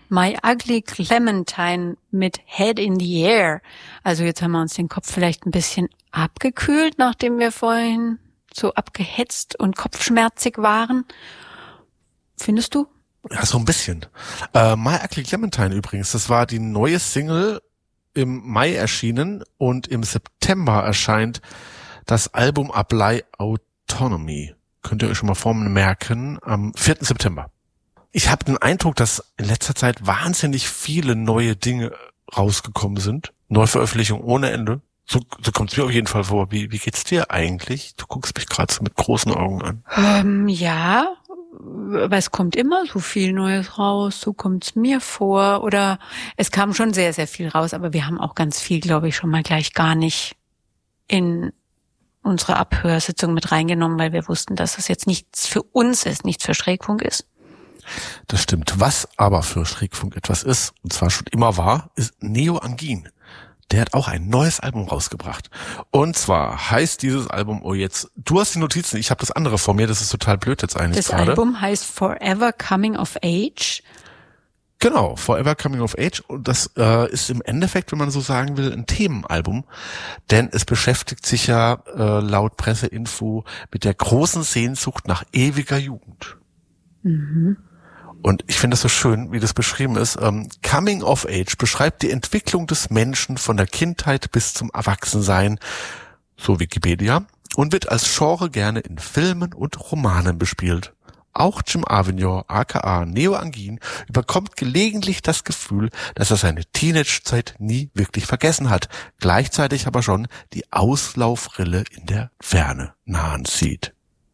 My Ugly Clementine mit Head in the Air. Also jetzt haben wir uns den Kopf vielleicht ein bisschen abgekühlt, nachdem wir vorhin so abgehetzt und kopfschmerzig waren. Findest du? Ja, so ein bisschen. My Ugly Clementine übrigens, das war die neue Single im Mai erschienen und im September erscheint das Album Apply Autonomy. Könnt ihr euch schon mal vormerken, am 4. September. Ich habe den Eindruck, dass in letzter Zeit wahnsinnig viele neue Dinge rausgekommen sind. Neuveröffentlichung ohne Ende. So kommt es mir auf jeden Fall vor. Wie geht's dir eigentlich? Du guckst mich gerade so mit großen Augen an. Ja, aber es kommt immer so viel Neues raus. So kommt's mir vor. Oder es kam schon sehr, sehr viel raus. Aber wir haben auch ganz viel, glaube ich, schon mal gleich gar nicht in unsere Abhörsitzung mit reingenommen, weil wir wussten, dass es jetzt nichts für uns ist, nichts für Schrägfunk ist. Das stimmt. Was aber für Schrägfunk etwas ist, und zwar schon immer war, ist Neo Angin. Der hat auch ein neues Album rausgebracht. Und zwar heißt dieses Album, oh jetzt, du hast die Notizen, ich habe das andere vor mir, das ist total blöd jetzt eigentlich gerade. Das Album heißt Forever Coming of Age. Genau, Forever Coming of Age. Und das ist im Endeffekt, wenn man so sagen will, ein Themenalbum. Denn es beschäftigt sich ja laut Presseinfo mit der großen Sehnsucht nach ewiger Jugend. Mhm. Und ich finde das so schön, wie das beschrieben ist. Coming of Age beschreibt die Entwicklung des Menschen von der Kindheit bis zum Erwachsensein, so Wikipedia, und wird als Genre gerne in Filmen und Romanen bespielt. Auch Jim Avignon, aka Neo Angin, überkommt gelegentlich das Gefühl, dass er seine Teenagezeit nie wirklich vergessen hat, gleichzeitig aber schon die Auslaufrille in der Ferne nahen sieht.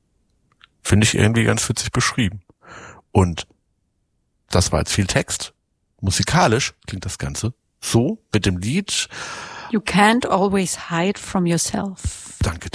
Finde ich irgendwie ganz witzig beschrieben. Und das war jetzt viel Text. Musikalisch klingt das Ganze so mit dem Lied You can't always hide from yourself. Danke.